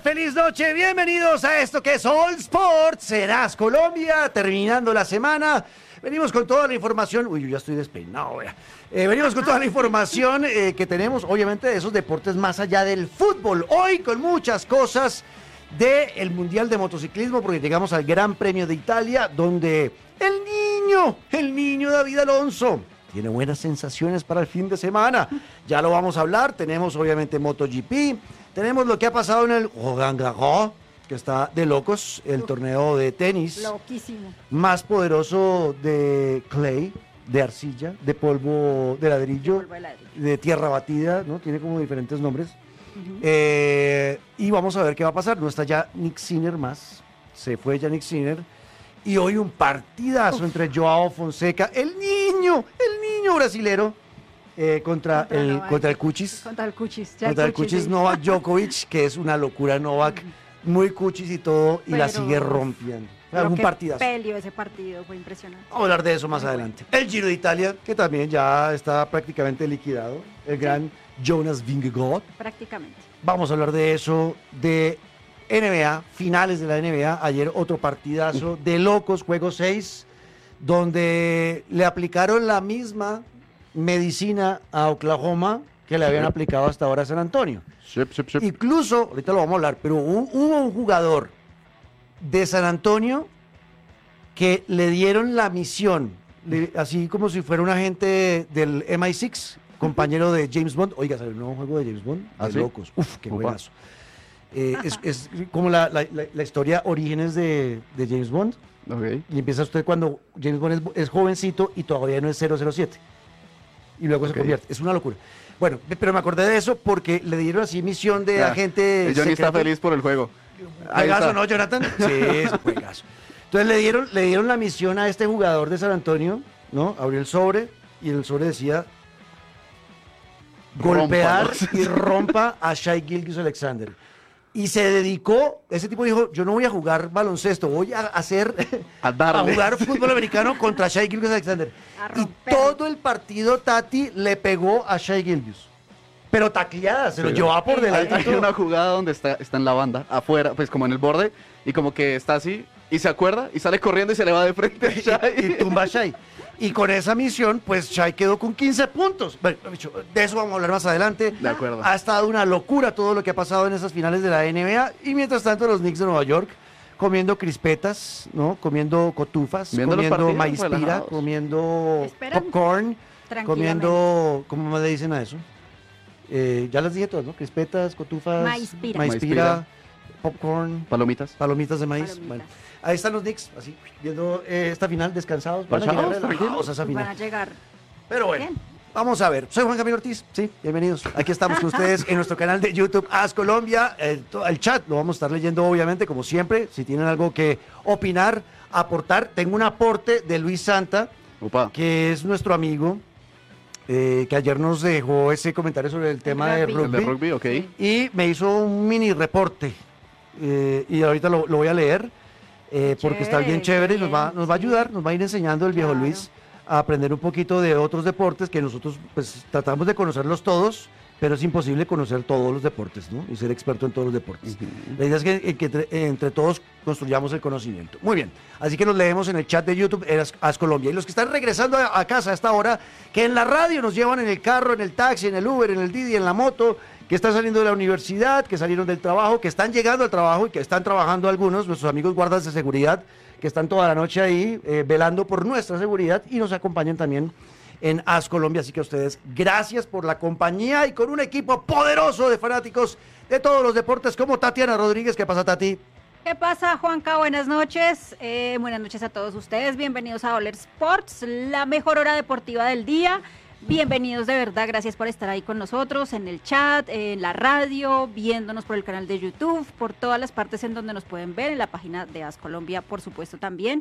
Feliz noche, bienvenidos a esto que es All Sports en AS Colombia, terminando la semana. Venimos con toda la información, uy, yo ya estoy despeinado, vea. Venimos con toda la información que tenemos, obviamente, de esos deportes más allá del fútbol. Hoy con muchas cosas del Mundial de Motociclismo, porque llegamos al Gran Premio de Italia, donde el niño David Alonso tiene buenas sensaciones para el fin de semana. Ya lo vamos a hablar. Tenemos obviamente MotoGP. Tenemos lo que ha pasado en el Roland Garros, que está de locos, el torneo de tenis. Loquísimo. Más poderoso de clay, de arcilla, de polvo de ladrillo, de tierra batida, ¿no? Tiene como diferentes nombres. Y vamos a ver qué va a pasar. No está ya Nick Sinner más. Se fue ya Nick Sinner. Y hoy un partidazo entre Joao Fonseca, el niño brasilero, contra el Cuchis. Contra el Cuchis. Contra el Cuchis Novak Djokovic, que es una locura Novak, muy Cuchis y todo, y la sigue rompiendo. Un partidazo. Pelio ese partido, fue impresionante. Vamos a hablar de eso más adelante. El Giro de Italia, que también ya está prácticamente liquidado. El gran Jonas Vingegaard. Prácticamente. Vamos a hablar de eso, de NBA, finales de la NBA. Ayer otro partidazo de locos, juego 6, donde le aplicaron la misma medicina a Oklahoma que le habían aplicado hasta ahora a San Antonio. Incluso, ahorita lo vamos a hablar, pero hubo un jugador de San Antonio que le dieron la misión, así como si fuera un agente del MI6, compañero de James Bond. Oiga, ¿sabe el nuevo juego de James Bond? De locos. Uf, qué buenazo. Es como la historia Orígenes de James Bond. Okay. Y empieza usted cuando James Bond es jovencito y todavía no es 007. Y luego se convierte. Es una locura. Bueno, pero me acordé de eso porque le dieron así misión de agente. Johnny está feliz por el juego. ¿Juegazo, no, Jonathan? Sí, es un juegazo. Entonces le dieron la misión a este jugador de San Antonio, ¿no? Abrió el sobre y en el sobre decía golpear y rompa a Shai Gilgeous-Alexander. Y se dedicó, ese tipo dijo, yo no voy a jugar baloncesto, voy a jugar fútbol americano contra Shai Gilgeous-Alexander. Y todo el partido Tati le pegó a Shai Gilgeous. Pero tacleada, se lo llevaba por delante. Hay una jugada donde está en la banda, afuera, pues como en el borde, y como que está así, y se acuerda, y sale corriendo y se le va de frente a Shai. Y tumba a Shai. Y con esa misión, pues Shai quedó con 15 puntos. Bueno, de eso vamos a hablar más adelante. De acuerdo. Ha estado una locura todo lo que ha pasado en esas finales de la NBA. Y mientras tanto, los Knicks de Nueva York comiendo crispetas, ¿no? Comiendo cotufas, comiendo maíz pira, comiendo popcorn, comiendo, ¿cómo le dicen a eso? Ya les dije todas, ¿no? Crispetas, cotufas, maíz pira, popcorn, palomitas de maíz. Bueno, ahí están los Knicks, así, viendo esta final, descansados. Van a llegar. Pero bueno, bien. Vamos a ver. Soy Juan Camilo Ortiz, sí, bienvenidos. Aquí estamos con ustedes en nuestro canal de YouTube, AS Colombia. El chat lo vamos a estar leyendo, obviamente, como siempre. Si tienen algo que opinar, aportar. Tengo un aporte de Luis Santa, que es nuestro amigo, que ayer nos dejó ese comentario sobre el tema de rugby. El de rugby, ok. Y me hizo un mini reporte. Y ahorita lo voy a leer, porque está bien chévere y nos va a ayudar, nos va a ir enseñando el viejo Luis a aprender un poquito de otros deportes que nosotros pues tratamos de conocerlos todos, pero es imposible conocer todos los deportes, ¿no? Y ser experto en todos los deportes. La idea es que entre todos construyamos el conocimiento. Muy bien, así que nos leemos en el chat de YouTube, AS Colombia. Y los que están regresando a casa a esta hora, que en la radio nos llevan en el carro, en el taxi, en el Uber, en el Didi, en la moto, que están saliendo de la universidad, que salieron del trabajo, que están llegando al trabajo y que están trabajando algunos, nuestros amigos guardas de seguridad, que están toda la noche ahí velando por nuestra seguridad y nos acompañan también en AS Colombia. Así que a ustedes, gracias por la compañía y con un equipo poderoso de fanáticos de todos los deportes, como Tatiana Rodríguez. ¿Qué pasa, Tati? ¿Qué pasa, Juanca? Buenas noches. Buenas noches a todos ustedes. Bienvenidos a All Sports, la mejor hora deportiva del día. Bienvenidos de verdad, gracias por estar ahí con nosotros, en el chat, en la radio, viéndonos por el canal de YouTube, por todas las partes en donde nos pueden ver, en la página de AS Colombia, por supuesto, también.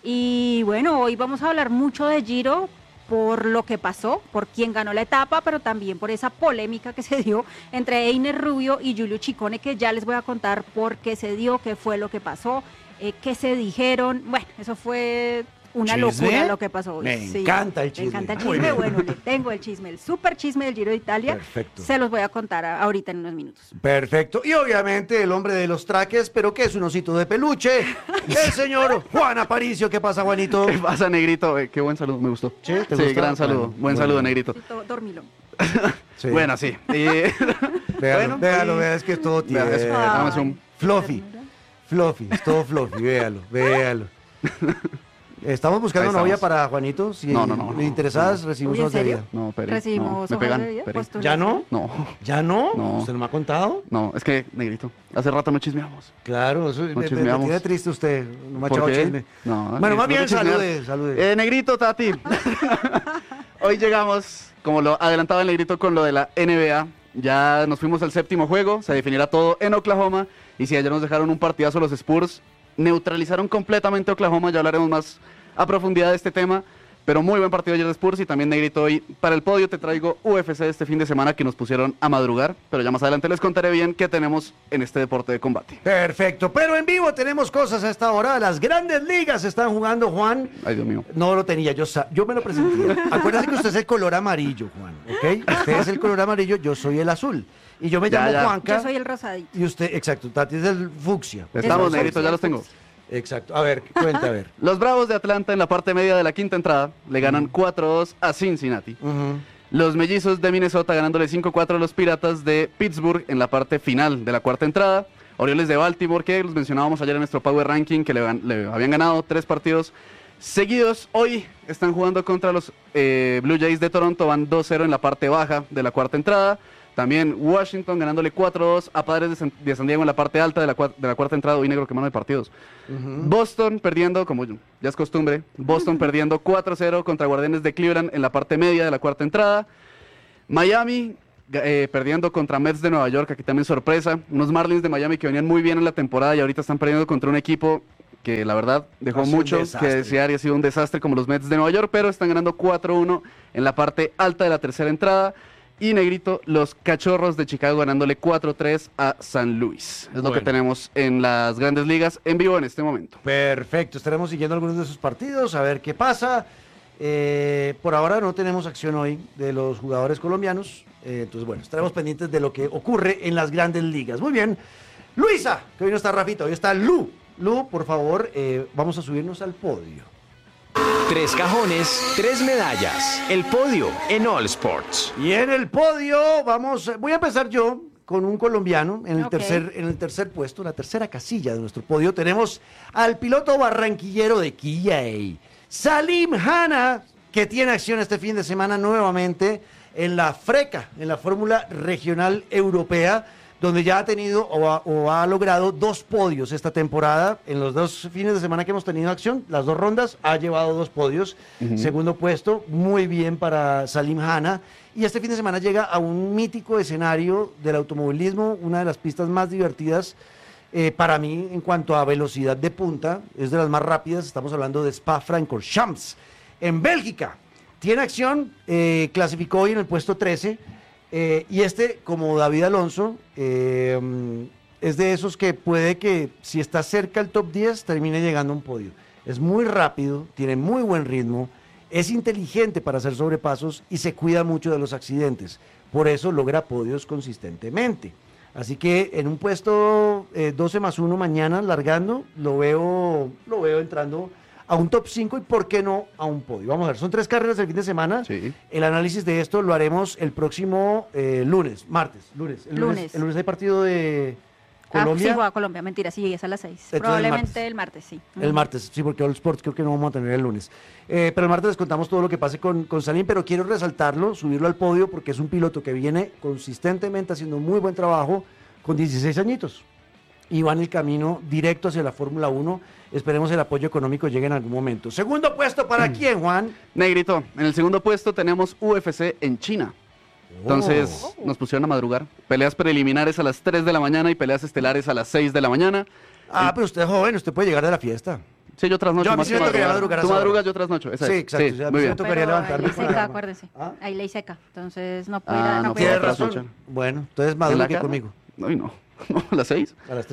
Y bueno, hoy vamos a hablar mucho de Giro, por lo que pasó, por quién ganó la etapa, pero también por esa polémica que se dio entre Einer Rubio y Giulio Ciccone, que ya les voy a contar por qué se dio, qué fue lo que pasó, qué se dijeron. Bueno, eso fue Una ¿Chisme? locura lo que pasó hoy. Me Sí, encanta el chisme. Me encanta el Muy chisme. bien. Bueno, le tengo el chisme, el super chisme del Giro de Italia. Perfecto. Se los voy a contar ahorita en unos minutos. Perfecto. Y obviamente el hombre de los traques, pero que es un osito de peluche, el señor Juan Aparicio. ¿Qué pasa, Juanito? ¿Qué pasa, Negrito? Qué buen saludo, me gustó. ¿Sí? ¿Te gustó? Gran saludo. Bueno, Buen bueno. saludo, Negrito. Sí, dormilón. Sí. Bueno, sí. Véalo, véalo, vea, es que es todo Vea, tierno. eso, dame zoom. Fluffy. Fluffy, es todo fluffy, véalo, véalo. Estamos buscando Ahí estamos. novia para Juanito. Si No, no, no, le interesadas, no. recibimos Uy, ¿en hojas de serio? vida. No, Peri. Recibimos no, me hojas pegan. de vida, Peri. postulación. ¿Ya no? No, ¿Ya no? No. ¿Usted no me ha contado? no, es que, Negrito, hace rato no chismeamos. Claro, eso me chismeamos. tiene triste usted. No me ha ¿Por echado qué? chisme. No, Bueno, más no bien te chismeas. salude, salude. Negrito, Tati. Hoy llegamos, como lo adelantaba el Negrito con lo de la NBA. Ya nos fuimos al séptimo juego, se definirá todo en Oklahoma. Y si ayer nos dejaron un partidazo los Spurs, neutralizaron completamente Oklahoma. Ya hablaremos más a profundidad de este tema. Pero muy buen partido ayer de Spurs y también, Negrito, hoy para el podio te traigo UFC de este fin de semana que nos pusieron a madrugar. Pero ya más adelante les contaré bien qué tenemos en este deporte de combate. Perfecto, pero en vivo tenemos cosas a esta hora. Las grandes ligas están jugando, Juan. Ay, Dios mío. No lo tenía, yo me lo presentía. Acuérdate que usted es el color amarillo, Juan, ¿ok? Usted es el color amarillo, yo soy el azul. Y yo me Ya, llamo ya. Juanca. Yo soy el rosadito. Y usted, exacto, Tati es el fucsia. Estamos, Eso, Negrito, sí, ya los tengo. Exacto, a ver, cuenta, a ver. Los Bravos de Atlanta en la parte media de la quinta entrada le ganan 4-2 a Cincinnati. Ujú. Los Mellizos de Minnesota ganándole 5-4 a los Piratas de Pittsburgh en la parte final de la cuarta entrada. Orioles de Baltimore, que los mencionábamos ayer en nuestro Power Ranking, que le habían ganado 3 partidos seguidos. Hoy están jugando contra los Blue Jays de Toronto, van 2-0 en la parte baja de la cuarta entrada. También Washington ganándole 4-2 a Padres de San Diego en la parte alta de la cuarta entrada. Hoy, Negro, que mano de partidos. Boston perdiendo, como ya es costumbre, Boston perdiendo 4-0 contra Guardianes de Cleveland en la parte media de la cuarta entrada. Miami perdiendo contra Mets de Nueva York, aquí también sorpresa. Unos Marlins de Miami que venían muy bien en la temporada y ahorita están perdiendo contra un equipo que la verdad dejó Ha sido un mucho que desastre. desear y ha sido un desastre como los Mets de Nueva York, pero están ganando 4-1 en la parte alta de la tercera entrada. Y, Negrito, los Cachorros de Chicago ganándole 4-3 a San Luis. Es lo que Bueno. tenemos en las grandes ligas en vivo en este momento. Perfecto, estaremos siguiendo algunos de esos partidos, a ver qué pasa. Por ahora no tenemos acción hoy de los jugadores colombianos, entonces bueno, estaremos pendientes de lo que ocurre en las grandes ligas. Muy bien, Luisa, que hoy no está Rafita, hoy está Lu. Lu, por favor, vamos a subirnos al podio. 3 cajones, 3 medallas. El podio en All Sports. Y en el podio voy a empezar yo con un colombiano en el, Ok. en el tercer puesto, la tercera casilla de nuestro podio. Tenemos al piloto barranquillero de Kia, Salim Hanna, que tiene acción este fin de semana nuevamente en la FRECA, en la Fórmula Regional Europea, donde ya ha tenido o ha logrado 2 podios esta temporada. En los 2 fines de semana que hemos tenido acción, las 2 rondas, ha llevado 2 podios. Segundo puesto, muy bien para Salim Hanna. Y este fin de semana llega a un mítico escenario del automovilismo, una de las pistas más divertidas para mí en cuanto a velocidad de punta, es de las más rápidas. Estamos hablando de Spa-Francorchamps, en Bélgica. Tiene acción, clasificó hoy en el puesto 13. Y como David Alonso, es de esos que puede que si está cerca al top 10 termine llegando a un podio. Es muy rápido, tiene muy buen ritmo, es inteligente para hacer sobrepasos y se cuida mucho de los accidentes. Por eso logra podios consistentemente. Así que en un puesto 12+1 mañana, largando, lo veo entrando a un top 5 y por qué no a un podio. Vamos a ver, son 3 carreras el fin de semana. Sí. El análisis de esto lo haremos el próximo lunes. El lunes hay partido de Colombia. Sí, voy a Colombia, mentira, sí, es a las 6. Entonces, Probablemente el martes, sí. El martes, sí, porque All Sports creo que no vamos a tener el lunes. Pero el martes les contamos todo lo que pase con Salim, pero quiero resaltarlo, subirlo al podio, porque es un piloto que viene consistentemente haciendo muy buen trabajo con 16 añitos. Y va en el camino directo hacia la Fórmula 1. Esperemos el apoyo económico llegue en algún momento. Segundo puesto, ¿para quién, Juan? Negrito, en el segundo puesto tenemos UFC en China. Entonces nos pusieron a madrugar. Peleas preliminares a las 3 de la mañana y peleas estelares a las 6 de la mañana. Pero usted es joven, usted puede llegar de la fiesta. Sí, yo trasnocho. Yo a mí más sí que me tocaría madrugar. madrugar a Tú esa hora. madrugas, yo trasnocho. Esa Sí, es. exacto. Sí, O sea, muy me bien. tocaría Pero levantarme hay ley con la seca, alarma. acuérdese. ¿Ah? Hay ley seca, entonces no puede, Ah, no no puede Tiene puedo razón. trasnochar. Bueno, entonces ¿En la madrugue cara? conmigo. Ay, no. No, a las 6. A las 3.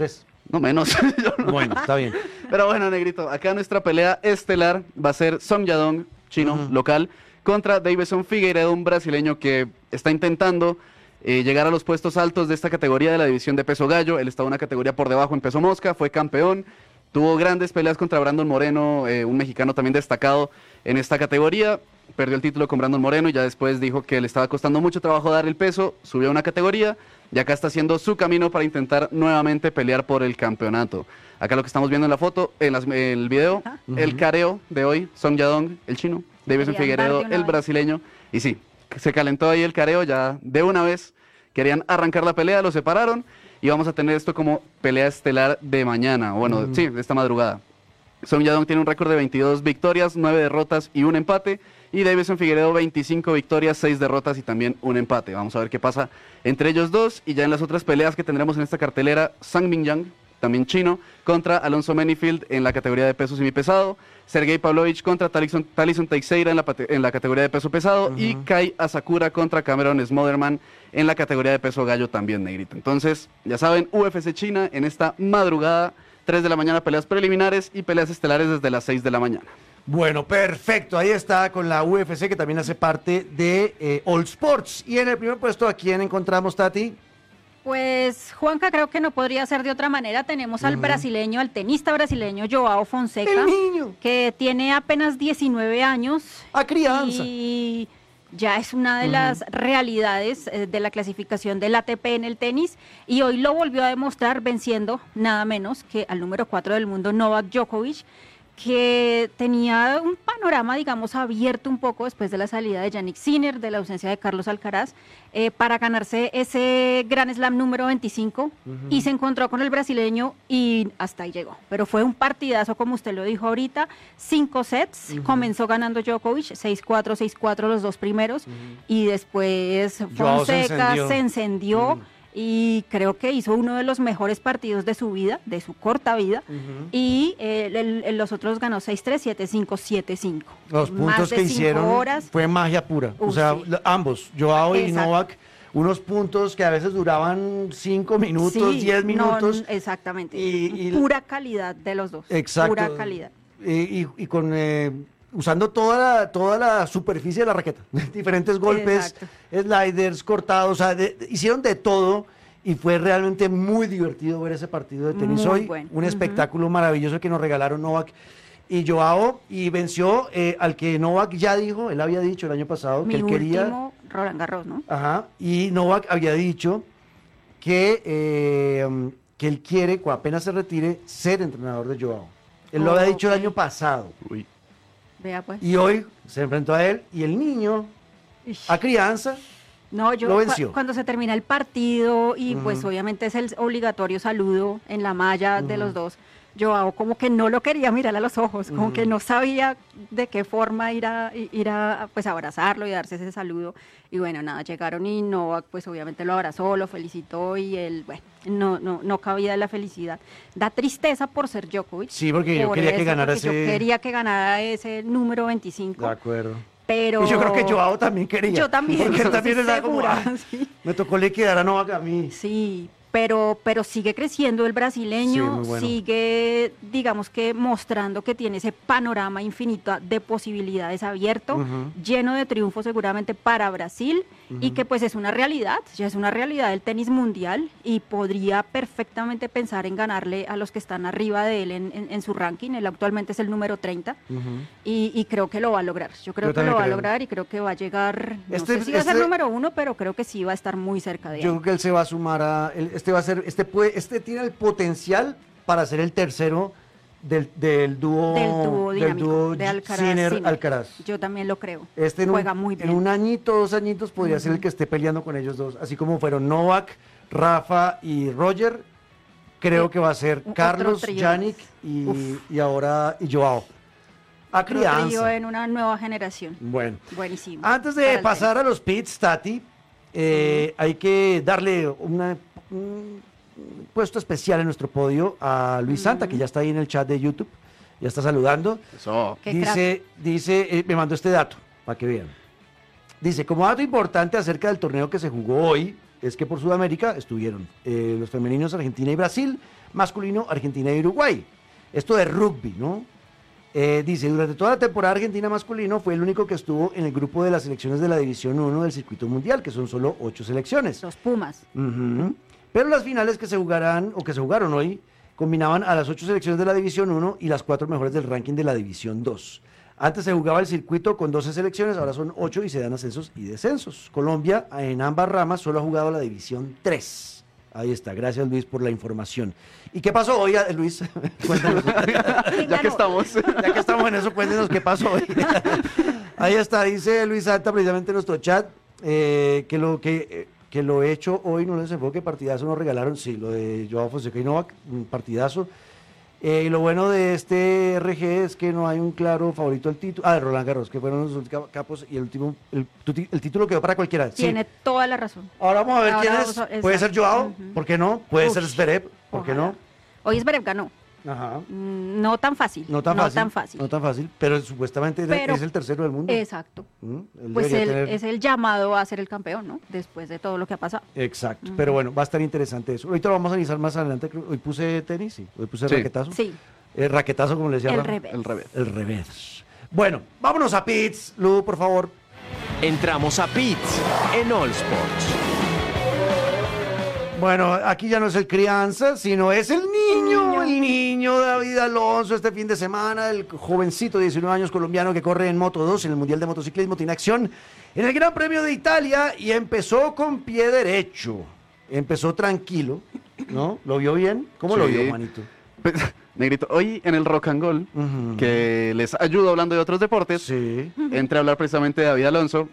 No menos. Bueno, está bien. Pero bueno, negrito, acá nuestra pelea estelar va a ser Song Yadong, chino, local, contra Davidson Figueiredo, un brasileño que está intentando llegar a los puestos altos de esta categoría de la división de peso gallo. Él estaba una categoría por debajo en peso mosca, fue campeón, tuvo grandes peleas contra Brandon Moreno, un mexicano también destacado en esta categoría. Perdió el título con Brandon Moreno y ya después dijo que le estaba costando mucho trabajo dar el peso, subió a una categoría y acá está haciendo su camino para intentar nuevamente pelear por el campeonato. Acá lo que estamos viendo en la foto, el video, el careo de hoy, Song Yadong, el chino, Davidson Figueiredo, el brasileño, y sí, se calentó ahí el careo ya de una vez, querían arrancar la pelea, lo separaron y vamos a tener esto como pelea estelar de mañana, bueno, sí, de esta madrugada. Song Yadong tiene un récord de 22 victorias, 9 derrotas y un empate. Y Davidson Figueiredo 25 victorias, 6 derrotas y también un empate. Vamos a ver qué pasa entre ellos dos. Y ya en las otras peleas que tendremos en esta cartelera, Sang Mingyang, también chino, contra Alonso Menifield en la categoría de peso semipesado. Sergey Pavlovich contra Talison Teixeira en la categoría de peso pesado. Y Kai Asakura contra Cameron Smotherman en la categoría de peso gallo también, negrito. Entonces, ya saben, UFC China en esta madrugada, 3 de la mañana peleas preliminares y peleas estelares desde las 6 de la mañana. Bueno, perfecto. Ahí está con la UFC, que también hace parte de All Sports. Y en el primer puesto, ¿a quién encontramos, Tati? Pues, Juanca, creo que no podría ser de otra manera. Tenemos al brasileño, al tenista brasileño Joao Fonseca, El niño. que tiene apenas 19 años. A crianza. Y ya es una de las realidades de la clasificación del ATP en el tenis. Y hoy lo volvió a demostrar venciendo nada menos que al número 4 del mundo, Novak Djokovic, que tenía un panorama, digamos, abierto un poco después de la salida de Jannik Sinner, de la ausencia de Carlos Alcaraz, para ganarse ese Grand Slam número 25, y se encontró con el brasileño y hasta ahí llegó. Pero fue un partidazo, como usted lo dijo ahorita, 5 sets, comenzó ganando Djokovic, 6-4, 6-4 los dos primeros, y después Fonseca se encendió. Y creo que hizo uno de los mejores partidos de su vida, de su corta vida, y los otros ganó 6-3, 7-5, 7-5. Los puntos que hicieron fue magia pura. O sea, sí, ambos, Joao y Novak, unos puntos que a veces duraban 5 minutos, 10 minutos. No, exactamente. Y pura calidad de los dos. Exacto. Pura calidad. Y con usando toda la superficie de la raqueta, diferentes golpes, sliders, cortados, o sea, hicieron de todo y fue realmente muy divertido ver ese partido de tenis hoy, un espectáculo maravilloso que nos regalaron Novak y Joao, y venció al que Novak ya dijo, él había dicho el año pasado que él quería... último Roland Garros, ¿no? Ajá, y Novak había dicho que él quiere, cuando apenas se retire, ser entrenador de Joao. Él lo había dicho el año pasado. Uy. Vea pues. Y hoy se enfrentó a él y el niño, a crianza, lo venció. Cuando se termina el partido y pues obviamente es el obligatorio saludo en la malla de los dos, Joao como que no lo quería mirar a los ojos, como que no sabía de qué forma ir a pues abrazarlo y darse ese saludo. Y bueno, nada, llegaron y Novak pues obviamente lo abrazó, lo felicitó y él, bueno, no cabía la felicidad. Da tristeza por ser Djokovic. Sí, porque yo quería que ganara ese... Yo quería que ganara ese número 25. De acuerdo. Pero... Y yo creo que Joao también quería. Yo también. Porque él también está como, sí. Me tocó liquidar a Novak a mí. Sí, pero sigue creciendo el brasileño, sí, bueno. Sigue, digamos que mostrando que tiene ese panorama infinito de posibilidades abierto, lleno de triunfos seguramente para Brasil, y que pues es una realidad, ya es una realidad del tenis mundial, y podría perfectamente pensar en ganarle a los que están arriba de él en su ranking. Él actualmente es el número 30, y creo que lo va a lograr. Yo creo que lo va a lograr y creo que va a llegar, no sé si va a ser número 1, pero creo que sí va a estar muy cerca de él. Yo creo que él se va a sumar a... Este tiene el potencial para ser el tercero del dúo de Alcaraz, Sinner-Alcaraz. Yo también lo creo. Juega muy bien. En un añito, 2 añitos podría ser el que esté peleando con ellos dos, así como fueron Novak, Rafa y Roger. Creo que va a ser Carlos, Jannik y ahora Joao. A crianza. Trío en una nueva generación. Bueno. Buenísimo. Antes de pasar a los pits, Tati, hay que darle un puesto especial en nuestro podio a Luis Santa, que ya está ahí en el chat de YouTube, ya está saludando. Eso. Dice, me mandó este dato, para que vean. Dice, como dato importante acerca del torneo que se jugó hoy, es que por Sudamérica estuvieron los femeninos Argentina y Brasil, masculino Argentina y Uruguay. Esto de rugby, ¿no? Dice, durante toda la temporada Argentina masculino fue el único que estuvo en el grupo de las selecciones de la División 1 del circuito mundial, que son solo 8 selecciones. Los Pumas. Ujú. Pero las finales que se jugarán, o que se jugaron hoy, combinaban a las 8 selecciones de la División 1 y las 4 mejores del ranking de la División 2. Antes se jugaba el circuito con 12 selecciones, ahora son 8 y se dan ascensos y descensos. Colombia en ambas ramas solo ha jugado la División 3. Ahí está, gracias Luis por la información. ¿Y qué pasó hoy, Luis? Cuéntanos. Ya que estamos. Ya que estamos en eso, cuéntenos qué pasó hoy. Ahí está, dice Luis Santa, precisamente en nuestro chat, que lo hecho hoy no les enfoque, partidazo nos regalaron, sí, lo de Joao Fonseca y Novak, un partidazo. Y lo bueno de este RG es que no hay un claro favorito al título. De Roland Garros, que fueron los capos y el título quedó para cualquiera. Sí. Tiene toda la razón. Ahora vamos a ver Ahora quién vamos es. a- Puede ser exacto. Joao, Ujú. ¿por qué no? Puede Ush, ser Zverev, ¿por qué ojalá. no? Hoy Zverev ganó. Ajá. No tan fácil. No tan fácil. No tan fácil, pero supuestamente Pero- es el tercero del mundo. Exacto. Él Pues debería él tener- es el llamado a ser el campeón, ¿no? Después de todo lo que ha pasado. Exacto, pero bueno, va a estar interesante eso. Ahorita lo vamos a analizar más adelante. Hoy puse tenis, sí. Hoy puse Sí. raquetazo. Sí, Raquetazo, como le decía el Rafa. revés. El revés. El revés. Bueno, vámonos a Pits, Lu, por favor. Entramos a Pits en All Sports. Bueno, aquí ya no es el crianza, sino es el niño David Alonso este fin de semana, el jovencito de 19 años colombiano que corre en Moto 2 en el Mundial de Motociclismo, tiene acción en el Gran Premio de Italia y empezó con pie derecho, empezó tranquilo, ¿no? ¿Lo vio bien? ¿Cómo lo Sí. vio, manito? Pues, Negrito, hoy en el Rock and Roll, Ujú. que les ayudo hablando de otros deportes, Sí. entré a hablar precisamente de David Alonso,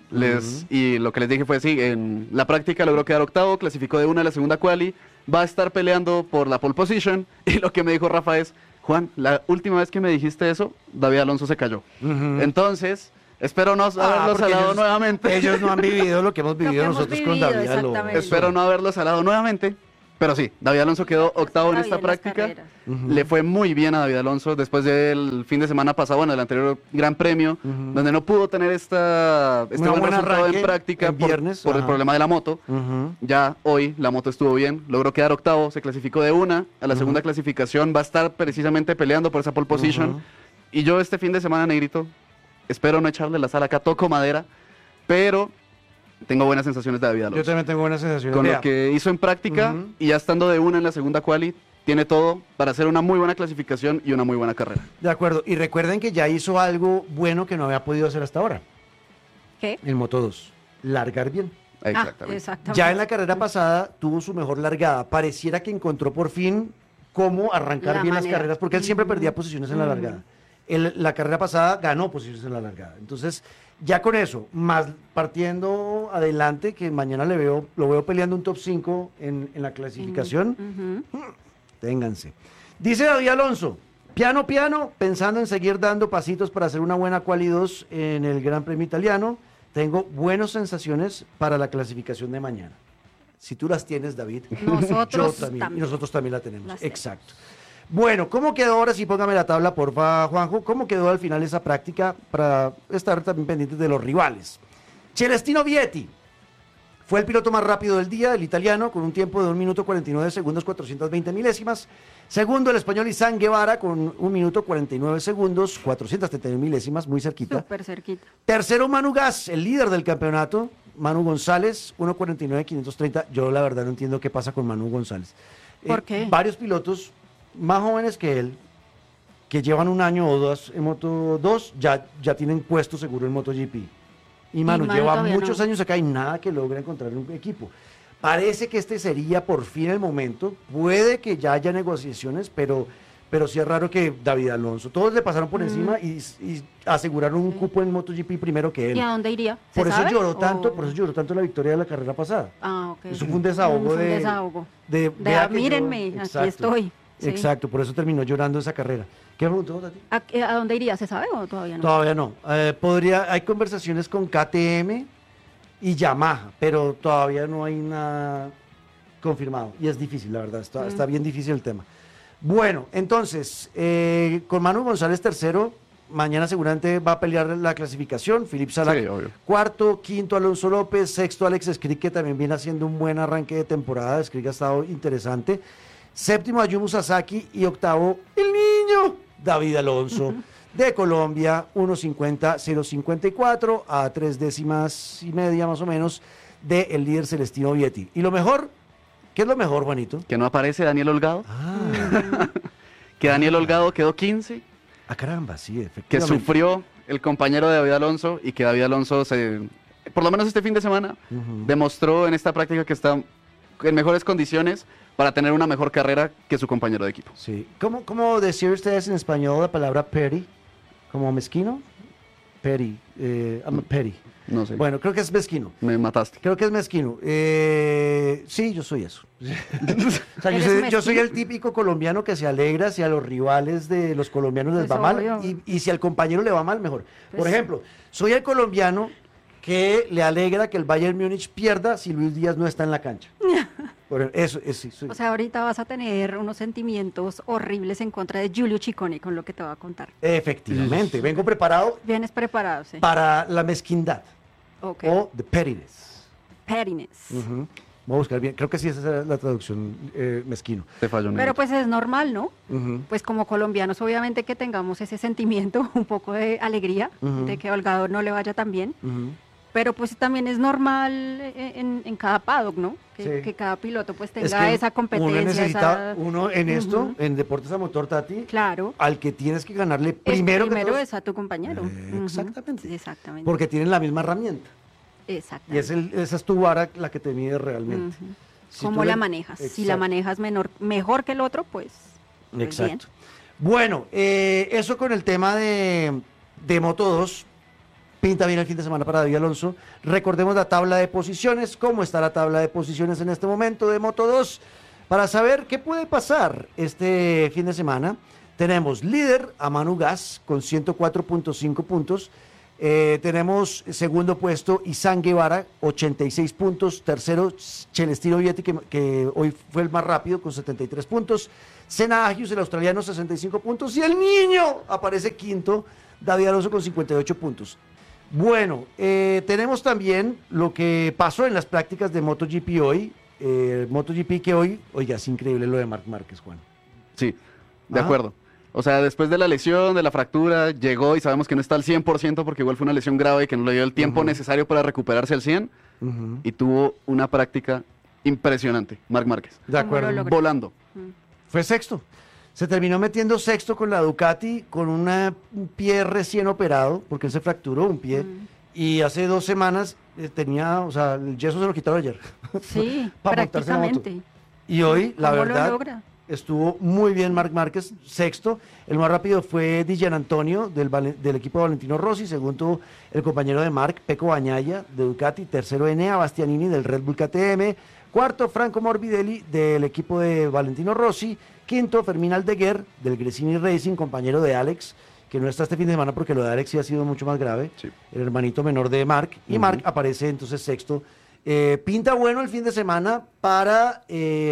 y lo que les dije fue, sí, en la práctica logró quedar octavo, clasificó de una a la segunda quali, va a estar peleando por la pole position, y lo que me dijo Rafa es, Juan, la última vez que me dijiste eso, David Alonso se cayó. Ujú. Entonces, espero no haberlo porque salado ellos- nuevamente. Ellos no han vivido lo que hemos que vivido hemos nosotros con vivido, David Alonso. exactamente. Espero no haberlo salado nuevamente. Pero sí, David Alonso quedó octavo en David esta en las práctica. carreras. Le fue muy bien a David Alonso después del fin de semana pasado, bueno, el anterior Gran Premio, donde no pudo tener este Una buen buena resultado arranque en práctica el viernes, por el ajá. problema de la moto. Ujú. Ya hoy la moto estuvo bien, logró quedar octavo, se clasificó de una a la segunda clasificación, va a estar precisamente peleando por esa pole position. Ujú. Y yo este fin de semana, Negrito, espero no echarle la sal acá, toco madera, pero tengo buenas sensaciones de David Alonso. Yo también tengo buenas sensaciones. Con Vea, lo que hizo en práctica Ujú. y ya estando de una en la segunda quali, tiene todo para hacer una muy buena clasificación y una muy buena carrera. De acuerdo. Y recuerden que ya hizo algo bueno que no había podido hacer hasta ahora. ¿Qué? En Moto 2. Largar bien. Exactamente. Exactamente. Ya en la carrera pasada tuvo su mejor largada. Pareciera que encontró por fin cómo arrancar La bien las manera. carreras, porque él siempre Ujú. perdía posiciones en la Ujú. largada. La carrera pasada ganó posiciones en la largada. Entonces, ya con eso, más partiendo adelante, que mañana lo veo peleando un top 5 en la clasificación. Ujú. Ténganse. Dice David Alonso, piano, pensando en seguir dando pasitos para hacer una buena quali 2 en el Gran Premio Italiano. Tengo buenas sensaciones para la clasificación de mañana. Si tú las tienes, David, Nosotros yo también. también. Y nosotros también la tenemos. Las tenemos. Exacto. Bueno, ¿cómo quedó ahora? Sí, póngame la tabla, porfa, Juanjo. ¿Cómo quedó al final esa práctica para estar también pendientes de los rivales? Celestino Vietti fue el piloto más rápido del día, el italiano, con un tiempo de 1 minuto 49 segundos, 420 milésimas. Segundo, el español Izán Guevara, con 1 minuto 49 segundos, 431 milésimas, muy cerquita. Súper cerquita. Tercero, Manu Gas, el líder del campeonato. Manu González, 1.49, 530. Yo la verdad no entiendo qué pasa con Manu González. ¿Por qué? Varios pilotos más jóvenes que él, que llevan 1 año o 2 en Moto 2, ya tienen puesto seguro en MotoGP. Y Manu Manu lleva todavía muchos no. años acá y nada que logra encontrar un equipo. Parece que este sería por fin el momento. Puede que ya haya negociaciones, pero sí es raro que David Alonso. Todos le pasaron por encima y aseguraron un cupo en MotoGP primero que él. ¿Y a dónde iría? ¿Se Por eso sabe? lloró tanto, ¿O- por eso lloró tanto la victoria de la carrera pasada. Ah, ok. Eso fue un desahogo Fue un de- desahogo. De, De, vea que yo- mírenme, aquí Exacto. estoy. Sí. Exacto, por eso terminó llorando esa carrera. ¿Qué me preguntó, Tati? ¿A dónde iría? ¿Se sabe o todavía no? Todavía no. Hay conversaciones con KTM y Yamaha, pero todavía no hay nada confirmado. Y es difícil, la verdad. Está bien difícil el tema. Bueno, entonces, con Manu González tercero, mañana seguramente va a pelear la clasificación. Philippe Salah, Sí, obvio. cuarto, quinto Alonso López, sexto Alex Skrik, que también viene haciendo un buen arranque de temporada. Skrik ha estado interesante. Séptimo Ayumu Sasaki y octavo el niño David Alonso de Colombia, 1.50.054 a 3 décimas y media más o menos del líder Celestino Vietti. Y lo mejor, ¿qué es lo mejor, Juanito? Que no aparece Daniel Holgado, Ah, que Daniel Holgado quedó 15, caramba, sí, que efectivamente. sufrió el compañero de David Alonso y que David Alonso, por lo menos este fin de semana, Ujú. demostró en esta práctica que está en mejores condiciones para tener una mejor carrera que su compañero de equipo. Sí. ¿Cómo decir ustedes en español la palabra petty? ¿Como mezquino? Petty. I'm a petty. No sé, Bueno, creo que es mezquino. me mataste. Creo que es mezquino. Sí, yo soy eso. O sea, ¿Eres yo soy mezquino? el típico colombiano que se alegra si a los rivales de los colombianos les Pues va mal obvio. y si al compañero le va mal, mejor. Por Pues- ejemplo, soy el colombiano que le alegra que el Bayern Múnich pierda si Luis Díaz no está en la cancha. Eso, sí, soy. O sea, ahorita vas a tener unos sentimientos horribles en contra de Giulio Ciccone con lo que te va a contar. Efectivamente, vengo preparado Vienes preparado, sí. para la mezquindad Ok. o the pettiness. Pettiness. Ujú. Voy a buscar bien, creo que sí esa es la traducción mezquino. Te falló, Pero negro. pues es normal, ¿no? Ujú. Pues como colombianos, obviamente que tengamos ese sentimiento, un poco de alegría, Ujú. de que a Holgado no le vaya tan bien. Ujú. Pero pues también es normal en cada paddock, ¿no? Que, Sí. que cada piloto pues Es tenga que esa competencia. uno necesita, esa- uno en esto, Ujú. en deportes a motor, Tati, Claro. al que tienes que ganarle primero, que todos, es a tu compañero. Ujú. Exactamente. Exactamente. porque tienen la misma herramienta. Y Exactamente. esa es tu vara la que te mide realmente. Ujú. Si ¿Cómo tú la le- manejas? Si Exacto. la manejas mejor que el otro, pues bien. Exacto. Bueno, eso con el tema de Moto 2. Pinta bien el fin de semana para David Alonso. Recordemos la tabla de posiciones. ¿Cómo está la tabla de posiciones en este momento de Moto 2? Para saber qué puede pasar este fin de semana, tenemos líder a Manu Gas con 104.5 puntos. Tenemos segundo puesto Izan Guevara, 86 puntos. Tercero, Celestino Vietti, que hoy fue el más rápido con 73 puntos. Senna Agius, el australiano, 65 puntos. Y el niño aparece quinto, David Alonso con 58 puntos. Bueno, tenemos también lo que pasó en las prácticas de MotoGP hoy. MotoGP que hoy, oiga, es increíble lo de Marc Márquez, Juan. Sí, de Ajá. acuerdo. O sea, después de la lesión, de la fractura, llegó y sabemos que no está al 100% porque igual fue una lesión grave y que no le dio el tiempo Ujú. necesario para recuperarse al 100 y tuvo una práctica impresionante, Marc Márquez. De ¿Cómo lo acuerdo. logró? Volando. Fue sexto. Se terminó metiendo sexto con la Ducati con un pie recién operado, porque él se fracturó un pie. Y hace 2 semanas tenía, o sea, el yeso se lo quitaron ayer. Sí, Para montarse en la moto. prácticamente. Y hoy, la ¿Cómo lo verdad, logra? estuvo muy bien Marc Márquez, sexto. El más rápido fue Di Gianantonio del equipo de Valentino Rossi. Segundo, el compañero de Marc, Pecco Bagnaia de Ducati. Tercero, Enea Bastianini del Red Bull KTM. Cuarto, Franco Morbidelli del equipo de Valentino Rossi. Quinto, Fermín Aldeguer del Gresini Racing, compañero de Alex, que no está este fin de semana porque lo de Alex sí ha sido mucho más grave. Sí. El hermanito menor de Marc. Y Marc aparece entonces sexto. Pinta bueno el fin de semana para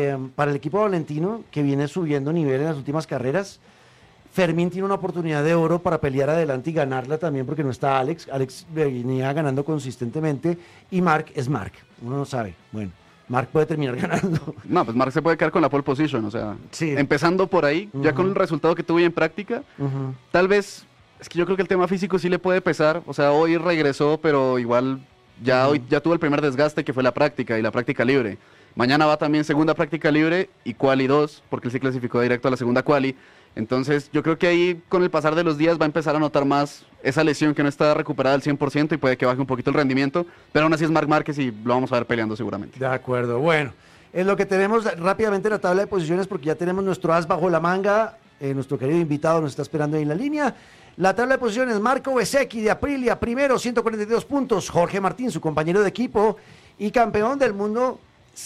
el equipo de Valentino, que viene subiendo nivel en las últimas carreras. Fermín tiene una oportunidad de oro para pelear adelante y ganarla también porque no está Alex. Alex venía ganando consistentemente y Marc es Marc. Uno no sabe. Bueno, Marc puede terminar ganando. No, pues Marc se puede quedar con la pole position, o sea, Sí. empezando por ahí, ya con Ujú. el resultado que tuve en práctica, Ujú. tal vez, es que yo creo que el tema físico sí le puede pesar, o sea, hoy regresó, pero igual hoy ya tuvo el primer desgaste que fue la práctica y la práctica libre. Mañana va también segunda práctica libre y quali 2, porque él se clasificó directo a la segunda quali. Entonces yo creo que ahí con el pasar de los días va a empezar a notar más esa lesión que no está recuperada al 100% y puede que baje un poquito el rendimiento, pero aún así es Marc Márquez y lo vamos a ver peleando seguramente. De acuerdo, bueno, es lo que tenemos rápidamente en la tabla de posiciones porque ya tenemos nuestro as bajo la manga, nuestro querido invitado nos está esperando ahí en la línea. La tabla de posiciones, Marco Bezzecchi de Aprilia, primero, 142 puntos, Jorge Martín, su compañero de equipo y campeón del mundo,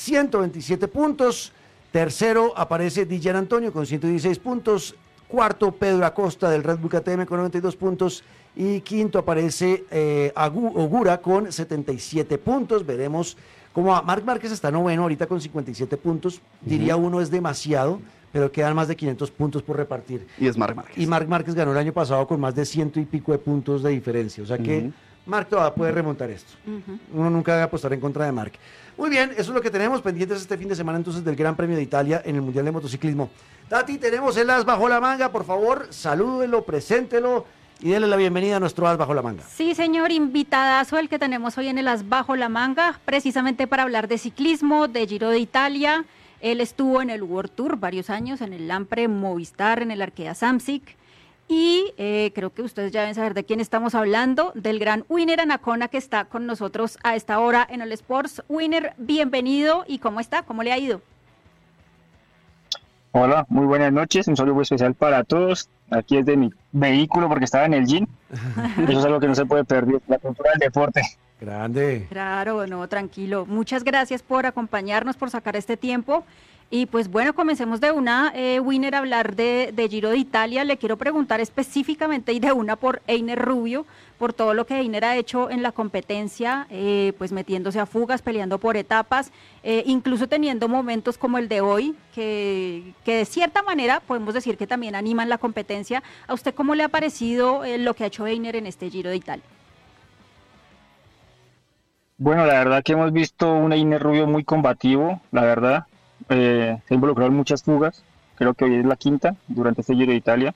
127 puntos, tercero aparece Di Gianantonio con 116 puntos, cuarto Pedro Acosta del Red Bull KTM con 92 puntos y quinto aparece Ogura con 77 puntos. Veremos cómo Marc Márquez está noveno ahorita con 57 puntos. Diría uno es demasiado, pero quedan más de 500 puntos por repartir. Y es Marc Márquez. Y Marc Márquez ganó el año pasado con más de 100 y pico de puntos de diferencia. O sea que Marc todavía puede remontar esto. Uno nunca debe apostar en contra de Marc. Muy bien, eso es lo que tenemos pendientes este fin de semana entonces del Gran Premio de Italia en el Mundial de Motociclismo. Tati, tenemos el as bajo la manga, por favor, salúdelo, preséntelo y denle la bienvenida a nuestro as bajo la manga. Sí, señor, invitadazo el que tenemos hoy en el as bajo la manga, precisamente para hablar de ciclismo, de Giro de Italia. Él estuvo en el World Tour varios años, en el Lampre, Movistar, en el Arkea Samsic. Y creo que ustedes ya deben saber de quién estamos hablando, del gran Winner Anacona, que está con nosotros a esta hora en All Sports. Winner, bienvenido. ¿Y cómo está? ¿Cómo le ha ido? Hola, muy buenas noches. Un saludo muy especial para todos. Aquí es de mi vehículo porque estaba en el gym. Eso es algo que no se puede perder, la cultura del deporte. Grande. Claro, no, tranquilo. Muchas gracias por acompañarnos, por sacar este tiempo. Y pues bueno, comencemos de una, Winner, a hablar de Giro de Italia. Le quiero preguntar específicamente y de una por Einer Rubio, por todo lo que Einer ha hecho en la competencia, pues metiéndose a fugas, peleando por etapas, incluso teniendo momentos como el de hoy, que de cierta manera podemos decir que también animan la competencia. ¿A usted cómo le ha parecido lo que ha hecho Einer en este Giro de Italia? Bueno, la verdad que hemos visto un Einer Rubio muy combativo, la verdad. Se ha involucrado en muchas fugas, creo que hoy es la quinta durante este Giro de Italia.